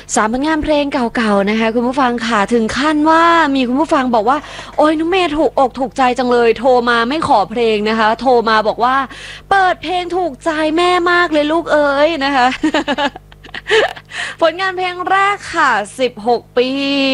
ผลงานเพลงเก่าๆนะคะคุณผู้ฟังค่ะถึงขั้นว่ามีคุณผู้ฟังบอกว่าโอ้ยน้องเมย์ถูกอกถูกใจจังเลยโทรมาไม่ขอเพลงนะคะโทรมาบอกว่าเปิดเพลงถูกใจแม่มากเลยลูกเอ๋ยนะคะผลงานเพลงแรกค่ะ16ปี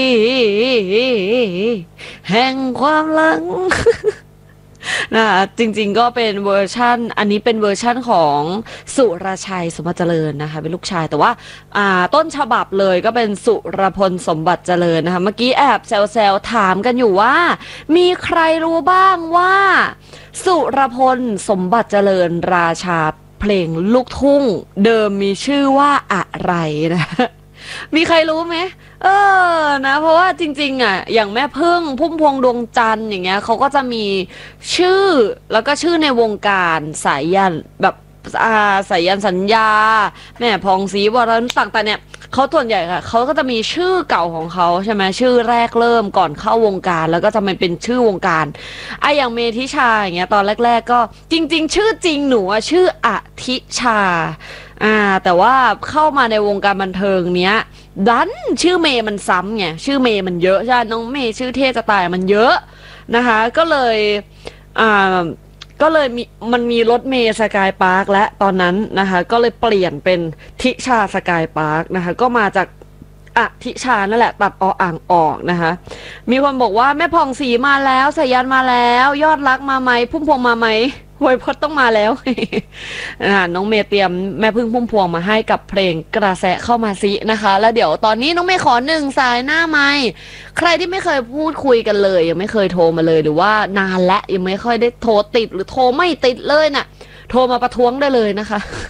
แห่งความหลัง นะคะจริงๆก็เป็นเวอร์ชั่นอันนี้เป็นเวอร์ชั่นของสุรชัยสมบัติเจริญนะคะเป็นลูกชายแต่ว่าต้นฉบับเลยก็เป็นสุรพลสมบัติเจริญนะคะเมื่อกี้แอบแซวๆถามกันอยู่ว่ามีใครรู้บ้างว่าสุรพลสมบัติเจริญราชาเพลงลูกทุ่งเดิมมีชื่อว่าอะไรนะ มีใครรู้ไหมนะเพราะว่าจริงๆอย่างแม่พึ่งพุ่มพวงดวงจันทร์อย่างเงี้ยเขาก็จะมีชื่อแล้วก็ชื่อในวงการสายยันแบบสายยันสัญญาแม่พองศรีวรนุชต่างๆเนี่ยเขาส่วนใหญ่ค่ะเขาก็จะมีชื่อเก่าของเขาใช่ไหมชื่อแรกเริ่มก่อนเข้าวงการแล้วก็จะมันเป็นชื่อวงการอย่างเมธิชาอย่างเงี้ยตอนแรกๆก็จริงๆชื่อจริงหนูชื่ออธิชาแต่ว่าเข้ามาในวงการบันเทิงเนี้ยดันชื่อเมย์มันซ้ำไงชื่อเมย์มันเยอะใช่น้องเมย์ชื่อเท่จะตายมันเยอะนะคะก็เลยอ่ามันมีรถเมย์สกายพาร์คและตอนนั้นนะคะก็เลยเปลี่ยนเป็นทิชาสกายพาร์คนะคะก็มาจากทิชานั่นแหละตัดอ่างออกนะคะมีคนบอกว่าแม่ผ่องศรีมาแล้วสายันมาแล้วยอดรักมาไหมพุ่มพวงมาไหมไวยพจน์ต้องมาแล้ว น้องเมย์เตรียมแม่พึ่งพุ่มพวงมาให้กับเพลงกระแสเข้ามาซินะคะแล้วเดี๋ยวตอนนี้น้องเมย์ขอ1 สายหน้าไมค์ใครที่ไม่เคยพูดคุยกันเลยยังไม่เคยโทรมาเลยหรือว่านานและยังไม่ค่อยได้โทรติดหรือโทรไม่ติดเลยน่ะโทรมาประท้วงได้เลยนะคะ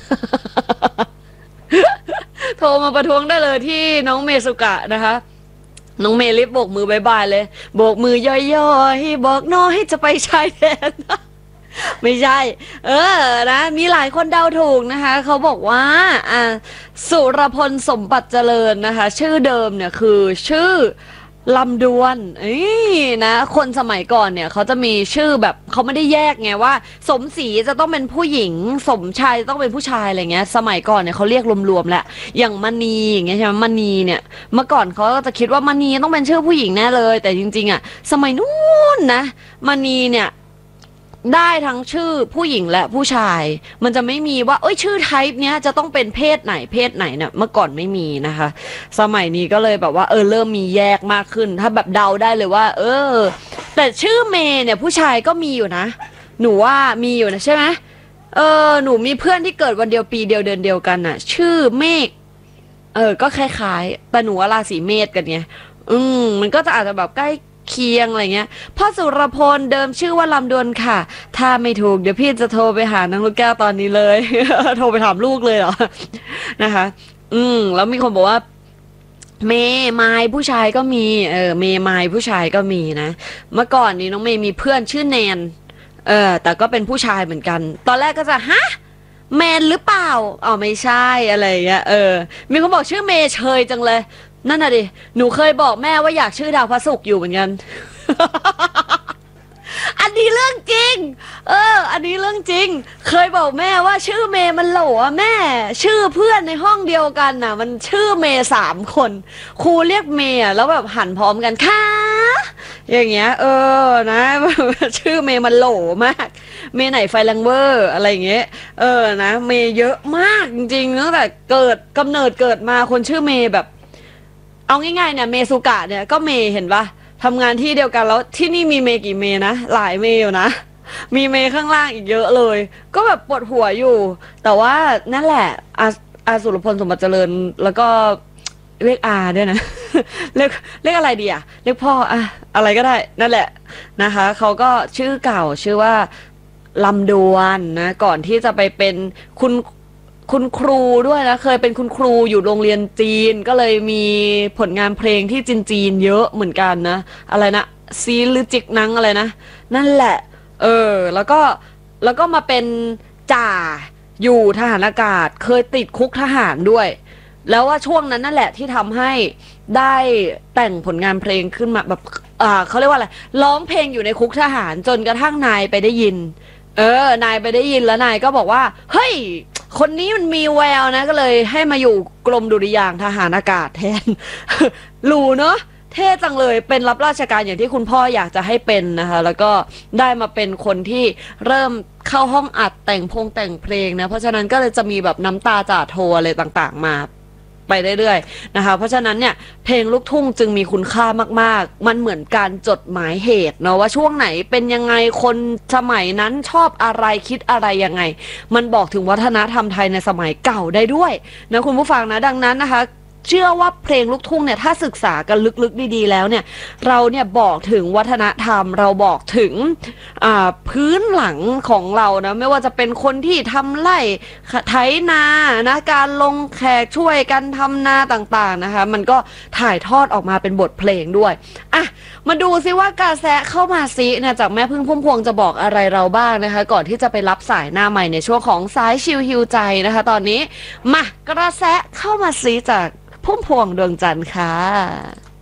โทรมาประท้วงได้เลยที่น้องเมสุกะนะคะน้องเมลิฟโบกมือบายบายเลยโบกมือย่อยๆบอกน้อยจะไปชายแดน ไม่ใช่นะมีหลายคนเดาถูกนะคะเขาบอกว่าสุรพลสมบัติเจริญนะคะชื่อเดิมเนี่ยคือชื่อลำดวนนะคนสมัยก่อนเนี่ยเขาจะมีชื่อแบบเขาไม่ได้แยกไงว่าสมศรีจะต้องเป็นผู้หญิงสมชายจะต้องเป็นผู้ชายอะไรเงี้ยสมัยก่อนเนี่ยเขาเรียกรวมๆแหละอย่างมณีอย่างเงี้ยใช่ไหมมณีเนี่ยเมื่อก่อนเขาก็จะคิดว่ามณีต้องเป็นชื่อผู้หญิงแน่เลยแต่จริงๆสมัยนู้นนะมณีเนี่ยได้ทั้งชื่อผู้หญิงและผู้ชายมันจะไม่มีว่าชื่อไทป์เนี้ยจะต้องเป็นเพศไหนเนี่ยเมื่อก่อนไม่มีนะคะสมัยนี้ก็เลยแบบว่าเริ่มมีแยกมากขึ้นถ้าแบบเดาได้เลยว่าแต่ชื่อเมย์เนี่ยผู้ชายก็มีอยู่นะหนูว่ามีอยู่นะใช่ไหมหนูมีเพื่อนที่เกิดวันเดียวปีเดียวเดือนเดียวกันน่ะชื่อเมฆก็คล้ายๆแต่หนูว่าราศีเมษกันไงมันก็จะอาจจะแบบใกล้เคียงอะไรเงี้ยพ่อสุรพลเดิมชื่อว่าลำดวนค่ะถ้าไม่ถูกเดี๋ยวพี่จะโทรไปหานางลูกแก้วตอนนี้เลย โทรไปถามลูกเลยเหรอ นะคะแล้วมีคนบอกว่าเมย์ไม้ผู้ชายก็มีเมย์ไม้ผู้ชายก็มีนะเมื่อก่อนนี้น้องเมย์มีเพื่อนชื่อแนนแต่ก็เป็นผู้ชายเหมือนกันตอนแรกก็จะฮะแมนหรือเปล่าไม่ใช่อะไรเงี้ยมีคนบอกชื่อเมย์เชยจังเลยนั่นน่ะดิหนูเคยบอกแม่ว่าอยากชื่อดาวพระศุกร์อยู่เหมือนกัน อันนี้เรื่องจริงอันนี้เรื่องจริงเคยบอกแม่ว่าชื่อเมย์มันโหลอะแม่ชื่อเพื่อนในห้องเดียวกันน่ะมันชื่อเมย์3 คนครูเรียกเมย์แล้วแบบหันพร้อมกันค่ะอย่างเงี้ยนะ ชื่อเมย์มันโหลมากเมย์ไหนไฟแรงเวอร์อะไรอย่างเงี้ยนะเมย์เยอะมากจริงๆตั้งแต่กำเนิดเกิดมาคนชื่อเมย์แบบเอาง่ายๆเนี่ยเมสุกะเนี่ยก็เมย์เห็นปะทำงานที่เดียวกันแล้วที่นี่มีเมย์กี่เมย์นะหลายเมย์อยู่นะมีเมย์ข้างล่างอีกเยอะเลยก็แบบปวดหัวอยู่แต่ว่านั่นแหละสุรพลสมบัติเจริญแล้วก็เรียกอาด้วยนะ เรียกอะไรดีเรียกพ่ออะไรก็ได้นั่นแหละนะคะเขาก็ชื่อเก่าชื่อว่าลำดวนนะก่อนที่จะไปเป็นคุณครูด้วยนะเคยเป็นคุณครูอยู่โรงเรียนจีนก็เลยมีผลงานเพลงที่จีนเยอะเหมือนกันนะอะไรนะซีหรือจิกนังอะไรนะนั่นแหละแล้วก็มาเป็นจ่าอยู่ทหารอากาศเคยติดคุกทหารด้วยแล้วว่าช่วงนั้นนั่นแหละที่ทำให้ได้แต่งผลงานเพลงขึ้นมาแบบเขาเรียกว่าอะไรร้องเพลงอยู่ในคุกทหารจนกระทั่งนายไปได้ยินนายไปได้ยินแล้วนายก็บอกว่าเฮ้ยคนนี้มันมีแววนะก็เลยให้มาอยู่กรมดุริยางค์ทหารอากาศแทน หรูเนาะเท่จังเลยเป็นรับราชการอย่างที่คุณพ่ออยากจะให้เป็นนะคะแล้วก็ได้มาเป็นคนที่เริ่มเข้าห้องอัดแต่งเพลงนะเพราะฉะนั้นก็เลยจะมีแบบน้ำตาจ่าโทอะไรต่างๆมาไปเรื่อยๆนะคะเพราะฉะนั้นเนี่ยเพลงลูกทุ่งจึงมีคุณค่ามากๆมันเหมือนการจดหมายเหตุเนาะว่าช่วงไหนเป็นยังไงคนสมัยนั้นชอบอะไรคิดอะไรยังไงมันบอกถึงวัฒนธรรมไทยในสมัยเก่าได้ด้วยนะคุณผู้ฟังนะดังนั้นนะคะเชื่อว่าเพลงลูกทุ่งเนี่ยถ้าศึกษากันลึกๆดีๆแล้วเนี่ยเราเนี่ยบอกถึงวัฒนธรรมเราบอกถึงพื้นหลังของเรานะไม่ว่าจะเป็นคนที่ทำไร่ไถนานะการลงแขกช่วยกันทำนาต่างๆนะคะมันก็ถ่ายทอดออกมาเป็นบทเพลงด้วยอ่ะมาดูซิว่ากระแสเข้ามาซิเนี่ยจากแม่พึ่งพุ่มพวงจะบอกอะไรเราบ้างนะคะก่อนที่จะไปรับสายหน้าใหม่ในช่วงของสายชิลฮิวใจนะคะตอนนี้มากระแสเข้ามาซิจากพุ่มพวงดวงจันทร์ค่ะ